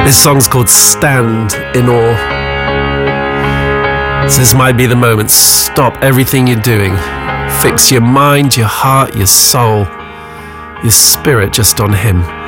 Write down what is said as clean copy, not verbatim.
This song's called Stand in Awe. So this might be the moment. Stop everything you're doing. Fix your mind, your heart, your soul, your spirit just on Him.